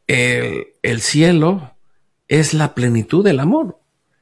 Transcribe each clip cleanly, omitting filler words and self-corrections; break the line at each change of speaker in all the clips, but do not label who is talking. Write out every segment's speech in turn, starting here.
el cielo es la plenitud del amor.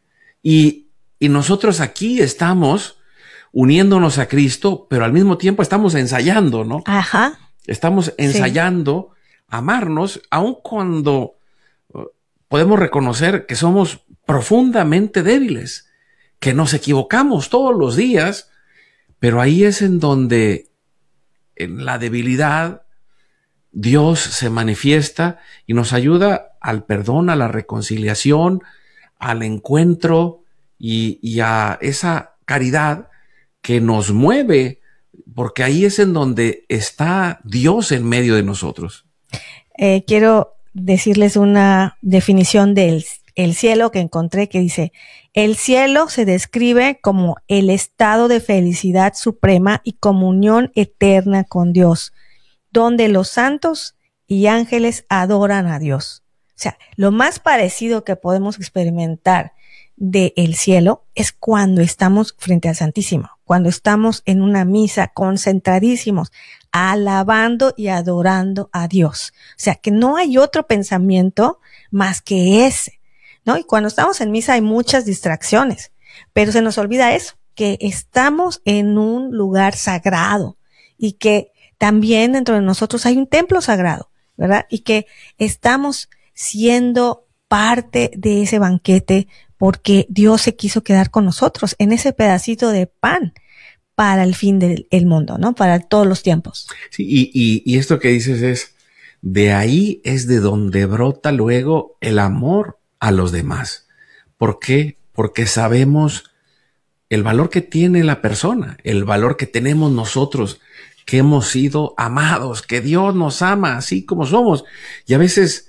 Y nosotros aquí estamos uniéndonos a Cristo, pero al mismo tiempo estamos ensayando, ¿no?
Ajá.
Estamos ensayando amarnos, aun cuando podemos reconocer que somos profundamente débiles, que nos equivocamos todos los días, pero ahí es en donde, en la debilidad, Dios se manifiesta y nos ayuda al perdón, a la reconciliación, al encuentro y a esa caridad que nos mueve, porque ahí es en donde está Dios en medio de nosotros.
Quiero decirles una definición del el cielo que encontré que dice: el cielo se describe como el estado de felicidad suprema y comunión eterna con Dios, donde los santos y ángeles adoran a Dios. O sea, lo más parecido que podemos experimentar del cielo es cuando estamos frente al Santísimo, cuando estamos en una misa concentradísimos, alabando y adorando a Dios. O sea, que no hay otro pensamiento más que ese, ¿no? Y cuando estamos en misa hay muchas distracciones, pero se nos olvida eso, que estamos en un lugar sagrado y que también dentro de nosotros hay un templo sagrado, ¿verdad? Y que estamos siendo parte de ese banquete porque Dios se quiso quedar con nosotros en ese pedacito de pan para el fin del mundo, ¿no? Para todos los tiempos.
Sí, y esto que dices es, de ahí es de donde brota luego el amor a los demás. ¿Por qué? Porque sabemos el valor que tiene la persona, el valor que tenemos nosotros, que hemos sido amados, que Dios nos ama así como somos. Y a veces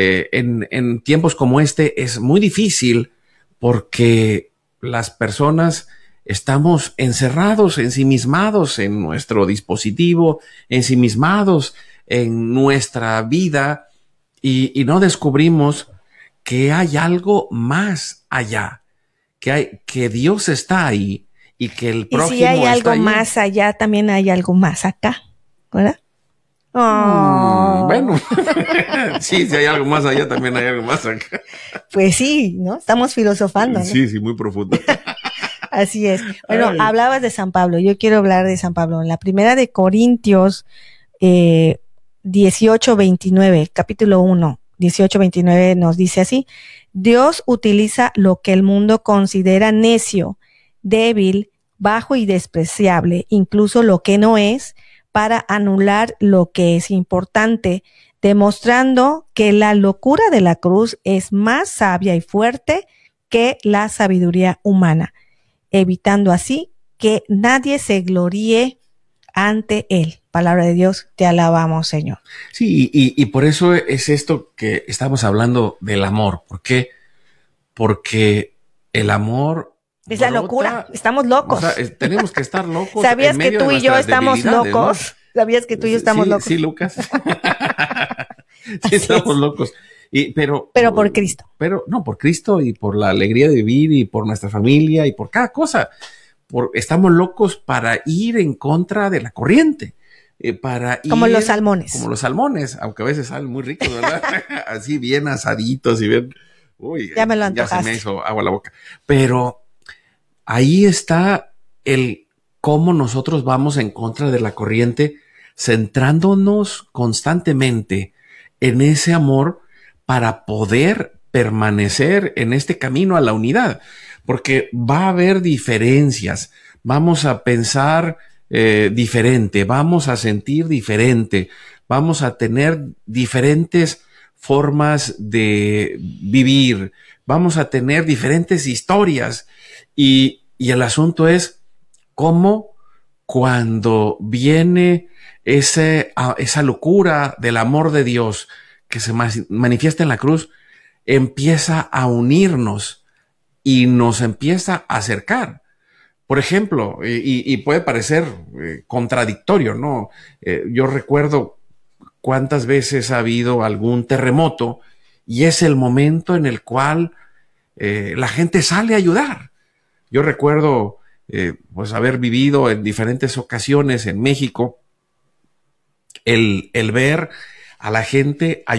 en tiempos como este es muy difícil porque las personas estamos encerrados, ensimismados en nuestro dispositivo, ensimismados en nuestra vida y no descubrimos que hay algo más allá, que Dios está ahí y que el prójimo
y si hay algo
está ahí.
más allá, también hay algo más acá, ¿verdad? Oh.
Bueno, sí, si hay algo más allá, también hay algo más acá.
Pues sí, ¿no? Estamos filosofando, ¿no?
Sí, muy profundo.
Así es. Bueno,
Ay.
hablabas de San Pablo. Yo quiero hablar de San Pablo. En la primera de Corintios 18:29, capítulo 1, 18:29 nos dice así: Dios utiliza lo que el mundo considera necio, débil, bajo y despreciable, incluso lo que no es, para anular lo que es importante, demostrando que la locura de la cruz es más sabia y fuerte que la sabiduría humana, evitando así que nadie se gloríe ante él. Palabra de Dios, te alabamos, Señor.
Sí, y por eso es esto que estamos hablando del amor. ¿Por qué? Porque el amor
es la locura, estamos locos.
O sea, tenemos que estar locos.
¿Sabías que tú y yo estamos locos? ¿No? ¿Sabías que tú y yo estamos locos?
Sí, Lucas. Sí, estamos locos. Pero
por Cristo.
Pero no, por Cristo y por la alegría de vivir y por nuestra familia y por cada cosa. Estamos locos para ir en contra de la corriente.
Como los salmones.
Como los salmones, aunque a veces salen muy ricos, ¿verdad? Así bien asaditos y bien. Uy,
ya me lo antojaste.
Ya se me hizo agua la boca. Pero ahí está el cómo nosotros vamos en contra de la corriente, centrándonos constantemente en ese amor para poder permanecer en este camino a la unidad, porque va a haber diferencias, vamos a pensar diferente, vamos a sentir diferente, vamos a tener diferentes formas de vivir, vamos a tener diferentes historias y el asunto es cómo cuando viene esa locura del amor de Dios que se manifiesta en la cruz, empieza a unirnos y nos empieza a acercar. Por ejemplo, y puede parecer contradictorio, ¿no? Yo recuerdo cuántas veces ha habido algún terremoto y es el momento en el cual la gente sale a ayudar. Yo recuerdo pues haber vivido en diferentes ocasiones en México el ver a la gente